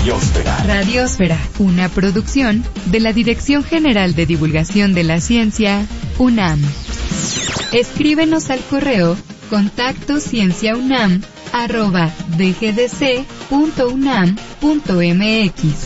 Radiósfera. Radiósfera, una producción de la Dirección General de Divulgación de la Ciencia, UNAM. Escríbenos al correo contactoscienciaunam@dgdc.unam.mx.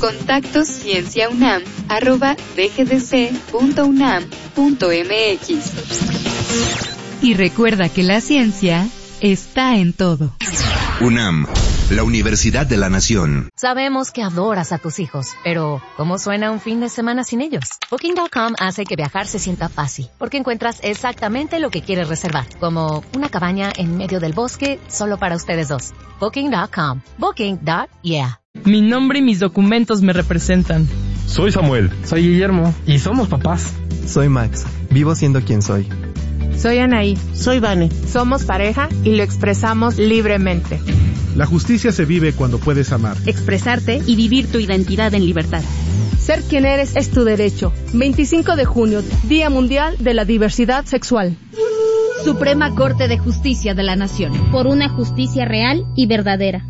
contactoscienciaunam@dgdc.unam.mx. Y recuerda que la ciencia está en todo. UNAM, la Universidad de la Nación. Sabemos que adoras a tus hijos, pero ¿cómo suena un fin de semana sin ellos? Booking.com hace que viajar se sienta fácil, porque encuentras exactamente lo que quieres reservar, como una cabaña en medio del bosque solo para ustedes dos. Booking.com. Booking.yeah. Mi nombre y mis documentos me representan. Soy Samuel. Soy Guillermo. Y somos papás. Soy Max. Vivo siendo quien soy. Soy Anaí. Soy Vane. Somos pareja y lo expresamos libremente. La justicia se vive cuando puedes amar, expresarte y vivir tu identidad en libertad. Ser quien eres es tu derecho. 25 de junio, Día Mundial de la Diversidad Sexual. Suprema Corte de Justicia de la Nación. Por una justicia real y verdadera.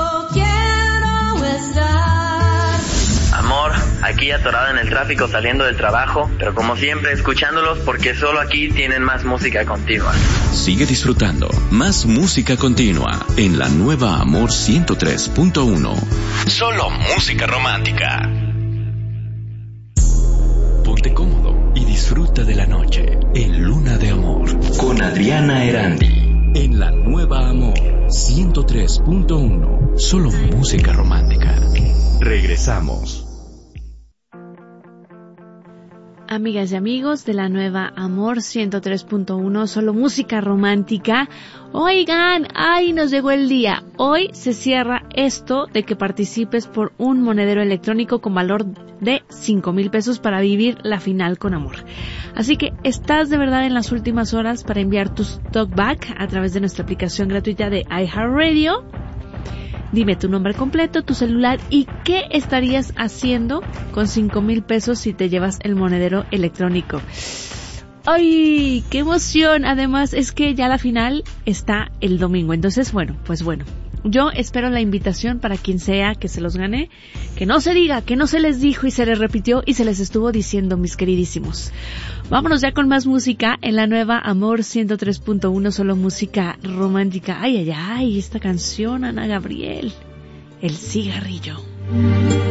Amor, aquí atorada en el tráfico saliendo del trabajo, pero como siempre escuchándolos porque solo aquí tienen más música continua. Sigue disfrutando más música continua en la nueva Amor 103.1. Solo música romántica. Ponte cómodo y disfruta de la noche en Luna de Amor con Adriana Erandi en la nueva Amor 103.1. Solo música romántica. Regresamos. Amigas y amigos de la nueva Amor 103.1, solo música romántica. Oigan, ¡ay, nos llegó el día! Hoy se cierra esto de que participes por un monedero electrónico con valor de 5,000 pesos para vivir la final con amor. Así que estás de verdad en las últimas horas para enviar tus talkback a través de nuestra aplicación gratuita de iHeartRadio. Dime tu nombre completo, tu celular y qué estarías haciendo con 5,000 pesos si te llevas el monedero electrónico. ¡Ay, qué emoción! Además es que ya la final está el domingo. Entonces, bueno. Yo espero la invitación para quien sea que se los gane. Que no se diga, que no se les dijo y se les repitió y se les estuvo diciendo, mis queridísimos. Vámonos ya con más música en la nueva Amor 103.1, solo música romántica. Ay, esta canción, Ana Gabriel. El cigarrillo.